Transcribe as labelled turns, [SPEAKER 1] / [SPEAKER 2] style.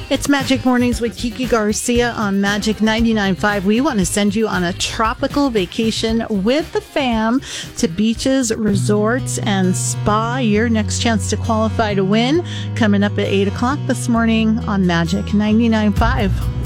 [SPEAKER 1] It's Magic Mornings with Kiki Garcia on Magic 99.5. We want to send you on a tropical vacation with the fam to beaches, resorts, and spa. Your next chance to qualify to win coming up at 8 o'clock this morning on Magic 99.5.